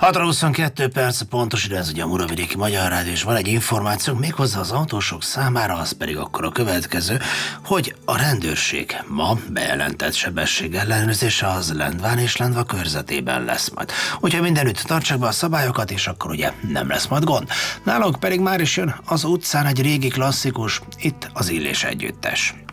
6:22 perc, pontos idő, ez ugye a Muravidéki Magyar Rádió, és van egy információnk méghozzá az autósok számára, az pedig akkor a következő, hogy a rendőrség ma bejelentett sebességellenőrzése az Lendván és Lendva körzetében lesz majd. Úgyhogy mindenütt tartsák be a szabályokat, és akkor ugye nem lesz majd gond. Nálunk pedig már is jön az utcán egy régi klasszikus, itt az Illés együttes.